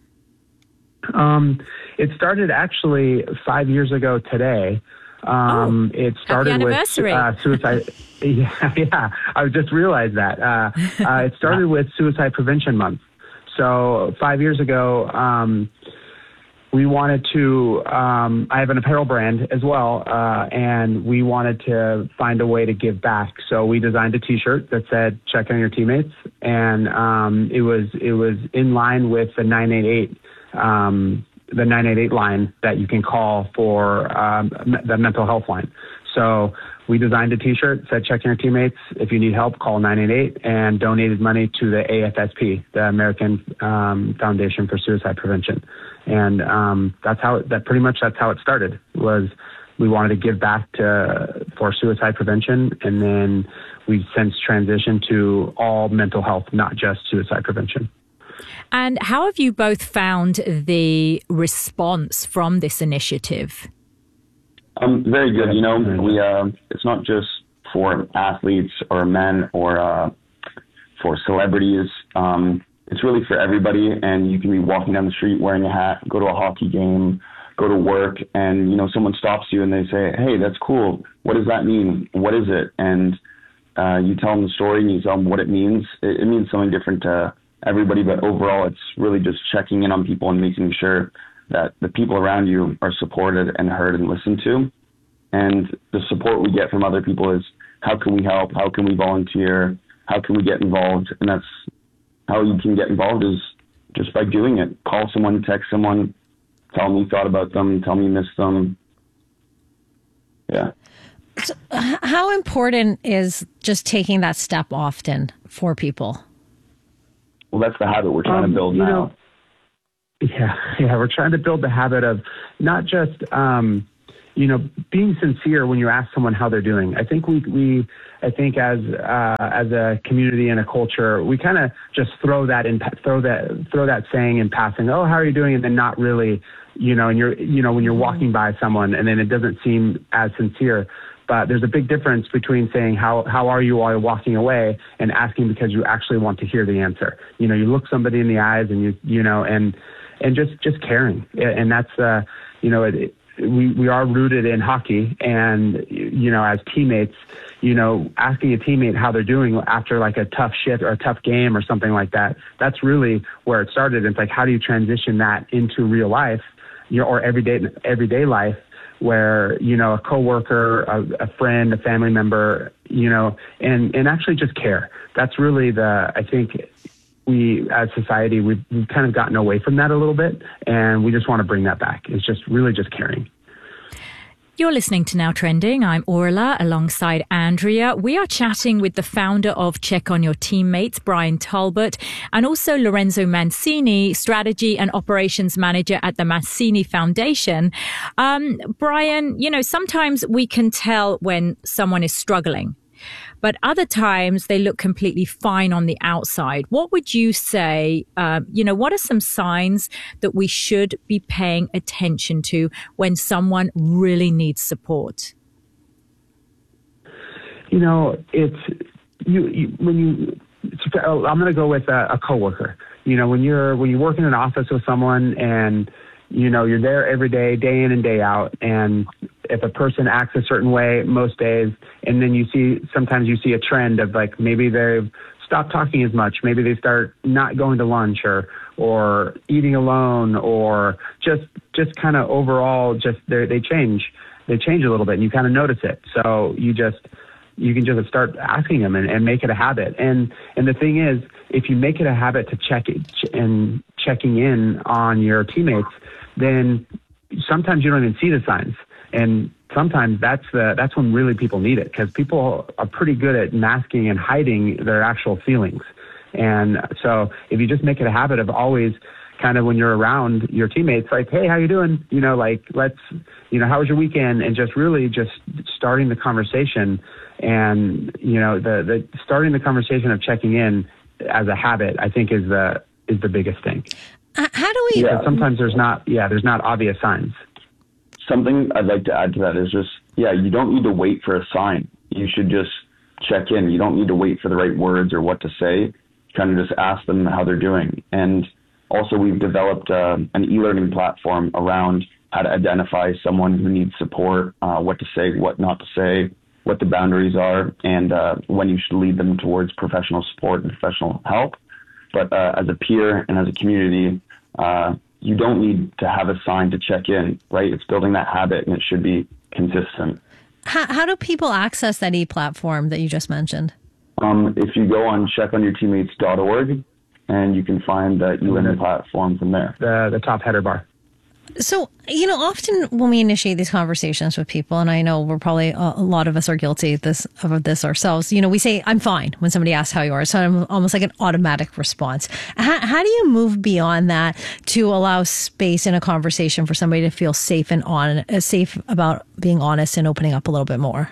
It started actually 5 years ago today. It started with suicide. Yeah, I just realized that. It started with Suicide Prevention Month. So 5 years ago, we wanted to, I have an apparel brand as well, and we wanted to find a way to give back. So we designed a T-shirt that said, Check on Your Teammates. And it was in line with the 988, the 988 line that you can call for the mental health line. So we designed a T-shirt, said, Check on Your Teammates. If you need help, call 988, and donated money to the AFSP, the American Foundation for Suicide Prevention. And that's how it started. Was we wanted to give back for suicide prevention, and then we've since transitioned to all mental health, not just suicide prevention. And how have you both found the response from this initiative? Very good. You know, we it's not just for athletes or men or for celebrities. It's really for everybody. And you can be walking down the street wearing a hat, go to a hockey game, go to work, and, you know, someone stops you and they say, hey, that's cool. What does that mean? What is it? And you tell them the story and you tell them what it means. It means something different to everybody, but overall, it's really just checking in on people and making sure that the people around you are supported and heard and listened to. And the support we get from other people is, how can we help? How can we volunteer? How can we get involved? And that's how you can get involved, is just by doing it. Call someone, text someone, tell them you thought about them, tell them you miss them. Yeah. So how important is just taking that step often for people? Well, that's the habit we're trying to build now. We're trying to build the habit of not just, being sincere when you ask someone how they're doing. I think I think as a community and a culture, we kind of just throw that saying in passing. Oh, how are you doing? And then not really, and when you're walking by someone, and then it doesn't seem as sincere. But there's a big difference between saying how are you while you're walking away and asking because you actually want to hear the answer. You look somebody in the eyes and and just caring. And that's we are rooted in hockey, and as teammates, asking a teammate how they're doing after like a tough shift or a tough game or something like that, that's really where it started. It's like, how do you transition that into real life, or everyday life, where a coworker, a friend, a family member, and actually just care. That's really I think we as society, we've kind of gotten away from that a little bit, and we just want to bring that back. It's just really just caring. You're listening to Now Trending. I'm Orla alongside Andrea. We are chatting with the founder of Check on Your Teammates, Brian Talbot, and also Lorenzo Mancini, Strategy and Operations Manager at the Mancini Foundation. Brian, sometimes we can tell when someone is struggling, but other times they look completely fine on the outside. What would you say, what are some signs that we should be paying attention to when someone really needs support? I'm going to go with a coworker. When you work in an office with someone and you're there every day in and day out, and if a person acts a certain way most days, and then sometimes you see a trend of like, maybe they've stopped talking as much, maybe they start not going to lunch or eating alone, or just kind of overall, just they change a little bit, and you kind of notice it. So you can just start asking them and make it a habit. And the thing is, if you make it a habit to checking in on your teammates, then sometimes you don't even see the signs. And sometimes that's when really people need it, because people are pretty good at masking and hiding their actual feelings. And so if you just make it a habit of always kind of, when you're around your teammates, like, hey, how you doing? How was your weekend? And just really just starting the conversation, and, the starting the conversation of checking in as a habit, I think is the biggest thing. How do we? Yeah, sometimes there's not obvious signs. Something I'd like to add to that is just, you don't need to wait for a sign. You should just check in. You don't need to wait for the right words or what to say. Kind of just ask them how they're doing. And also, we've developed an e-learning platform around how to identify someone who needs support, what to say, what not to say, what the boundaries are, and when you should lead them towards professional support and professional help. But as a peer and as a community, you don't need to have a sign to check in, right? It's building that habit, and it should be consistent. How do people access that e-platform that you just mentioned? If you go on checkonyourteammates.org, and you can find that e-learning platform from there. The top header bar. So, often when we initiate these conversations with people, and I know we're probably, a lot of us are guilty of this ourselves, we say, I'm fine when somebody asks how you are. So I'm almost like an automatic response. How do you move beyond that to allow space in a conversation for somebody to feel safe safe about being honest and opening up a little bit more?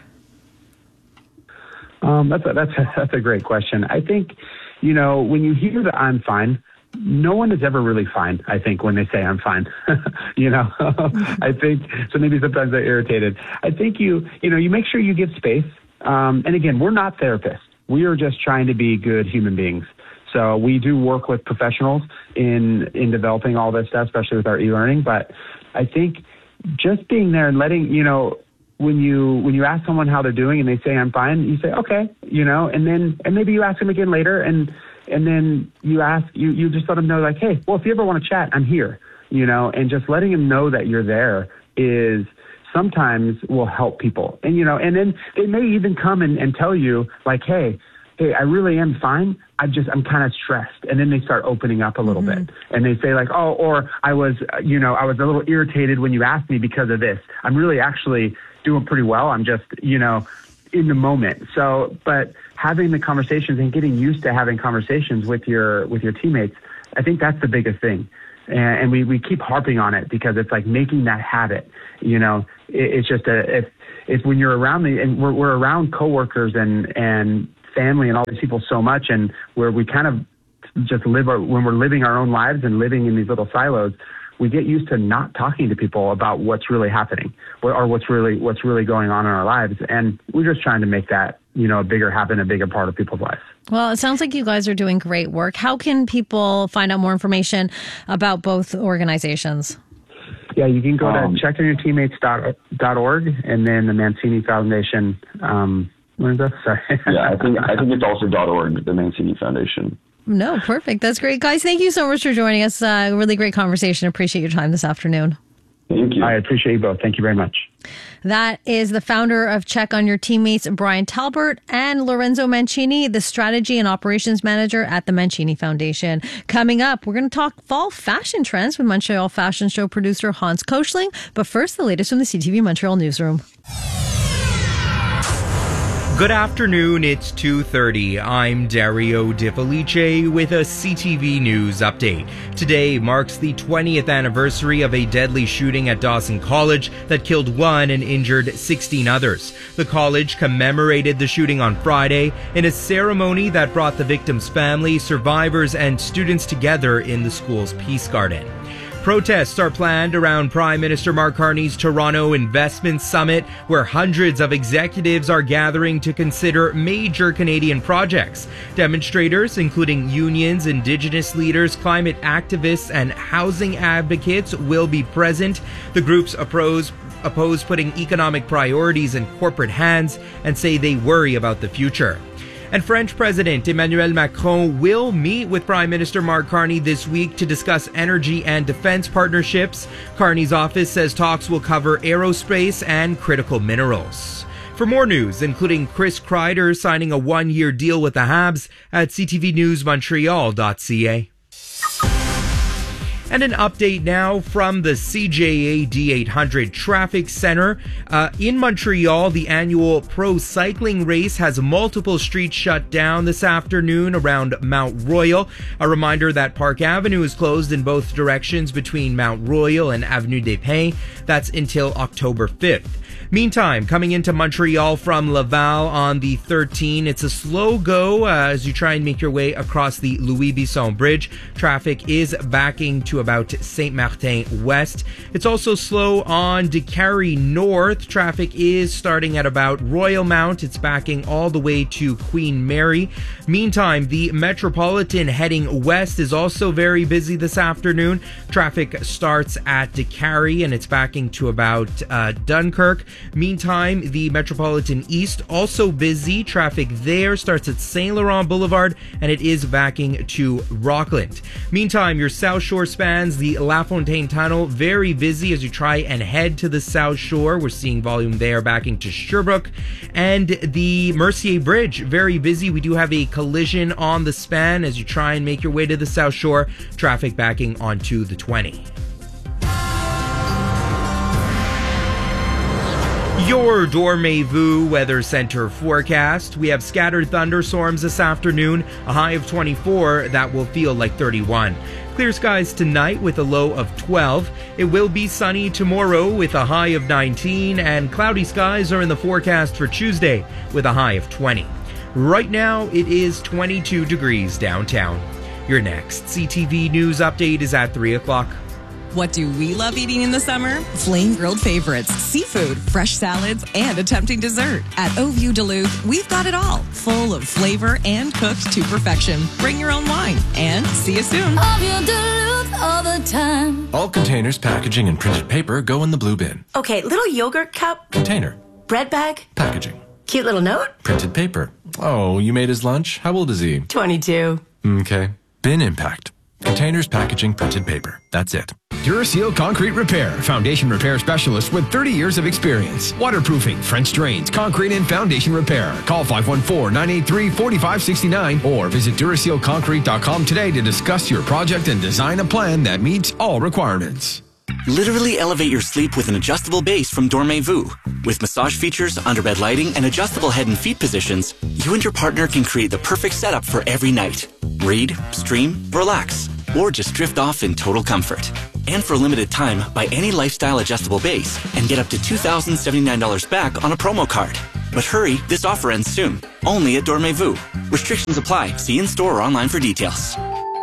That's a great question. I think, when you hear that I'm fine, no one is ever really fine, I think, when they say I'm fine. I think, so maybe sometimes they're irritated. I think you make sure you give space. And again, we're not therapists. We are just trying to be good human beings. So we do work with professionals in developing all this stuff, especially with our e-learning. But I think just being there and letting, when you ask someone how they're doing and they say I'm fine, you say, okay, and maybe you ask them again later, and then you just let them know, like, hey, well, if you ever want to chat, I'm here, and just letting them know that you're there is sometimes will help people. And, and then they may even come and tell you like, hey, I really am fine. I'm kind of stressed. And then they start opening up a little bit. And they say like, oh, or I was a little irritated when you asked me because of this. I'm really actually doing pretty well. I'm just, in the moment. So, but having the conversations and getting used to having conversations with your teammates, I think that's the biggest thing. And we keep harping on it because it's like making that habit, it's just if when you're around and we're around coworkers and family and all these people so much, and where we kind of just when we're living our own lives and living in these little silos, we get used to not talking to people about what's really happening or what's really going on in our lives. And we're just trying to make that, a bigger habit, a bigger part of people's lives. Well, it sounds like you guys are doing great work. How can people find out more information about both organizations? Yeah, you can go to checkonyourteammates.org and then the Mancini Foundation. What is that? Sorry. Yeah, I think it's also .org, the Mancini Foundation. No, perfect. That's great. Guys, thank you so much for joining us. Really great conversation. Appreciate your time this afternoon. Thank you. I appreciate you both. Thank you very much. That is the founder of Check on Your Teammates, Brian Talbert, and Lorenzo Mancini, the strategy and operations manager at the Mancini Foundation. Coming up, we're going to talk fall fashion trends with Montreal Fashion Show producer Hans Koschling. But first, the latest from the CTV Montreal newsroom. Good afternoon, it's 2:30. I'm Dario Di Felice with a CTV News update. Today marks the 20th anniversary of a deadly shooting at Dawson College that killed 1 and injured 16 others. The college commemorated the shooting on Friday in a ceremony that brought the victims' family, survivors, and students together in the school's Peace Garden. Protests are planned around Prime Minister Mark Carney's Toronto Investment Summit, where hundreds of executives are gathering to consider major Canadian projects. Demonstrators, including unions, Indigenous leaders, climate activists, and housing advocates, will be present. The groups oppose putting economic priorities in corporate hands and say they worry about the future. And French President Emmanuel Macron will meet with Prime Minister Mark Carney this week to discuss energy and defense partnerships. Carney's office says talks will cover aerospace and critical minerals. For more news, including Chris Kreider signing a 1-year deal with the Habs, at ctvnewsmontreal.ca. And an update now from the CJA D800 Traffic Center. In Montreal, the annual Pro Cycling Race has multiple streets shut down this afternoon around Mount Royal. A reminder that Park Avenue is closed in both directions between Mount Royal and Avenue des Pins. That's until October 5th. Meantime, coming into Montreal from Laval on the 13, it's a slow go as you try and make your way across the Louis Bisson Bridge. Traffic is backing to about Saint-Martin West. It's also slow on Décarie North. Traffic is starting at about Royal Mount. It's backing all the way to Queen Mary. Meantime, the Metropolitan heading west is also very busy this afternoon. Traffic starts at Décarie and it's backing to about Dunkirk. Meantime, the Metropolitan East also busy. Traffic there starts at Saint Laurent Boulevard and it is backing to Rockland. Meantime, your South Shore spans the La Fontaine Tunnel, very busy as you try and head to the South Shore. We're seeing volume there backing to Sherbrooke. And the Mercier Bridge, very busy. We do have a collision on the span as you try and make your way to the South Shore. Traffic backing onto the 20. Your Dormez-vous Weather Center forecast. We have scattered thunderstorms this afternoon, a high of 24 that will feel like 31. Clear skies tonight with a low of 12. It will be sunny tomorrow with a high of 19, and cloudy skies are in the forecast for Tuesday with a high of 20. Right now, it is 22 degrees downtown. Your next CTV News update is at 3 o'clock. What do we love eating in the summer? Flame grilled favorites, seafood, fresh salads, and a tempting dessert. At Au View Duluth, we've got it all, full of flavor and cooked to perfection. Bring your own wine, and see you soon. Au View Duluth all the time. All containers, packaging, and printed paper go in the blue bin. Okay, little yogurt cup. Container. Bread bag. Packaging. Cute little note. Printed paper. Oh, you made his lunch? How old is he? 22. Okay. Bin impact. Containers, packaging, printed paper. That's it. Duraseal Concrete Repair, foundation repair specialist with 30 years of experience. Waterproofing, French drains, concrete and foundation repair. Call 514-983-4569 or visit DurasealConcrete.com today to discuss your project and design a plan that meets all requirements. Literally elevate your sleep with an adjustable base from Dormez-vous. With massage features, underbed lighting, and adjustable head and feet positions, you and your partner can create the perfect setup for every night. Read, stream, relax, or just drift off in total comfort. And for a limited time, buy any lifestyle adjustable base and get up to $2,079 back on a promo card. But hurry, this offer ends soon. Only at Dormez-vous. Restrictions apply. See in-store or online for details.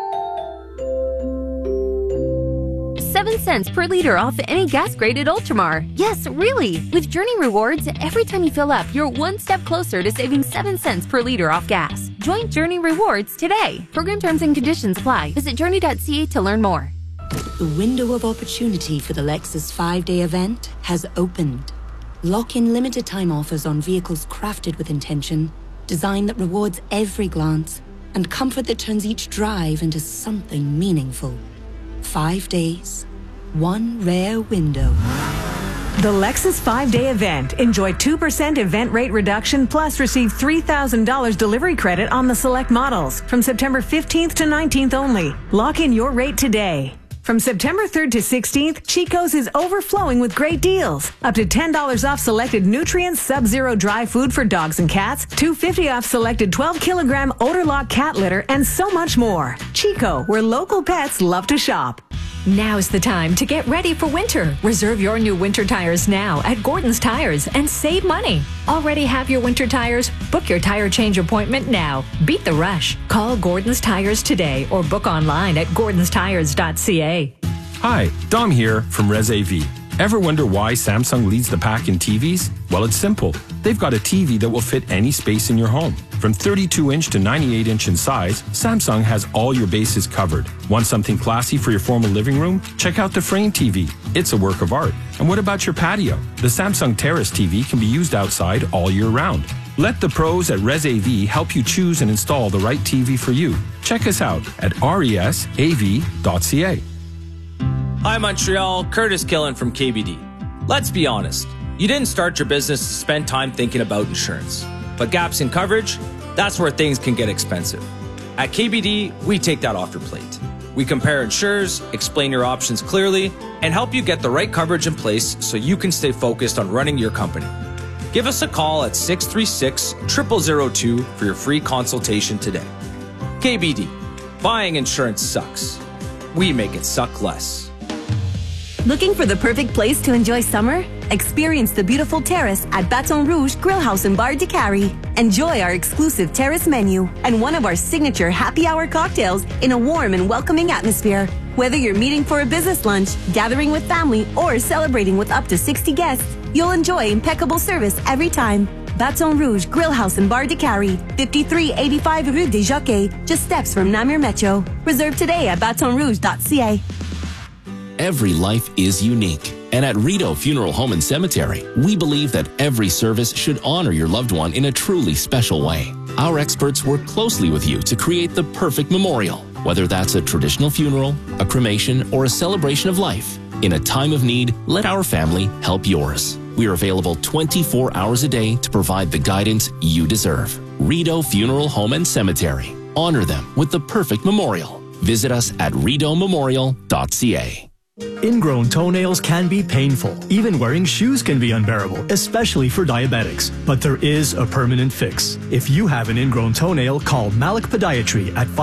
7 cents per liter off any gas-graded Ultramar. Yes, really. With Journey Rewards, every time you fill up, you're one step closer to saving 7 cents per liter off gas. Join Journey Rewards today. Program terms and conditions apply. Visit journey.ca to learn more. The window of opportunity for the Lexus 5-day event has opened. Lock in limited time offers on vehicles crafted with intention, design that rewards every glance, and comfort that turns each drive into something meaningful. 5 days, one rare window. The Lexus 5-day event. Enjoy 2% event rate reduction plus receive $3,000 delivery credit on the select models from September 15th to 19th only. Lock in your rate today. From September 3rd to 16th, Chico's is overflowing with great deals. Up to $10 off selected Nutrients Sub-Zero dry food for dogs and cats, $2.50 off selected 12-kilogram Odor Lock cat litter, and so much more. Chico, where local pets love to shop. Now's the time to get ready for winter. Reserve your new winter tires now at Gordon's Tires and save money. Already have your winter tires? Book your tire change appointment now. Beat the rush. Call Gordon's Tires today or book online at gordonstires.ca. Hi, Dom here from ResAV. Ever wonder why Samsung leads the pack in TVs? Well, it's simple. They've got a TV that will fit any space in your home. From 32-inch to 98-inch in size, Samsung has all your bases covered. Want something classy for your formal living room? Check out the Frame TV. It's a work of art. And what about your patio? The Samsung Terrace TV can be used outside all year round. Let the pros at ResAV help you choose and install the right TV for you. Check us out at resav.ca. Hi Montreal, Curtis Killen from KBD. Let's be honest, you didn't start your business to spend time thinking about insurance. But gaps in coverage, that's where things can get expensive. At KBD, we take that off your plate. We compare insurers, explain your options clearly, and help you get the right coverage in place so you can stay focused on running your company. Give us a call at 636-0002 for your free consultation today. KBD, buying insurance sucks. We make it suck less. Looking for the perfect place to enjoy summer? Experience the beautiful terrace at Baton Rouge Grill House and Bar de Cary. Enjoy our exclusive terrace menu and one of our signature happy hour cocktails in a warm and welcoming atmosphere. Whether you're meeting for a business lunch, gathering with family, or celebrating with up to 60 guests, you'll enjoy impeccable service every time. Baton Rouge Grill House and Bar de Cary, 5385 Rue des Jockeys, just steps from Namur Metro. Reserve today at batonrouge.ca. Every life is unique. And at Rideau Funeral Home and Cemetery, we believe that every service should honor your loved one in a truly special way. Our experts work closely with you to create the perfect memorial, whether that's a traditional funeral, a cremation, or a celebration of life. In a time of need, let our family help yours. We are available 24 hours a day to provide the guidance you deserve. Rideau Funeral Home and Cemetery. Honor them with the perfect memorial. Visit us at rideaumemorial.ca. Ingrown toenails can be painful. Even wearing shoes can be unbearable, especially for diabetics. But there is a permanent fix. If you have an ingrown toenail, call Malik Podiatry at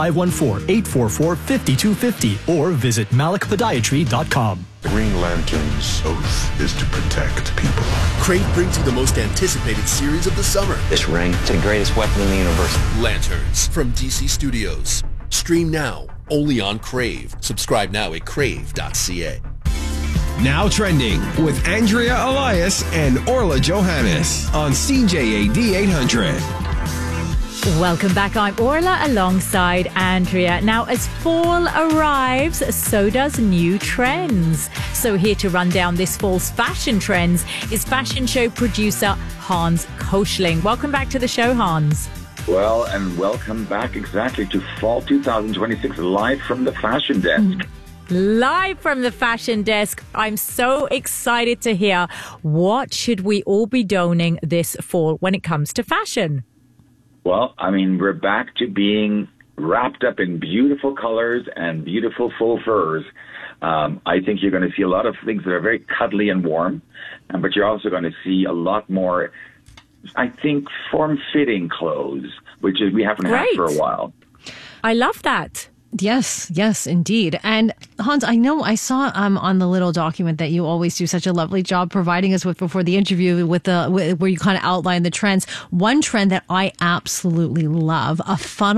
514-844-5250 or visit malikpodiatry.com. The Green Lantern's oath is to protect people. Crave brings you the most anticipated series of the summer. This ring is the greatest weapon in the universe. Lanterns from DC Studios. Stream now, only on Crave. Subscribe now at crave.ca. Now trending with Andrea Elias and Orla Johannes on CJAD 800. Welcome back. I'm Orla alongside Andrea. Now, as fall arrives, so does new trends. So here to run down this fall's fashion trends is fashion show producer Hans Koschling. Welcome back to the show, Hans. Well, and welcome back exactly to fall 2026, live from the fashion desk. Live from the fashion desk. I'm so excited to hear what should we all be donning this fall when it comes to fashion. Well, I mean, we're back to being wrapped up in beautiful colors and beautiful faux furs. I think you're going to see a lot of things that are very cuddly and warm, but you're also going to see a lot more, I think, form-fitting clothes, which is we haven't had for a while. I love that. Yes, indeed. And Hans, I know I saw on the little document that you always do such a lovely job providing us with before the interview where you kind of outline the trends. One trend that I absolutely love, a funnel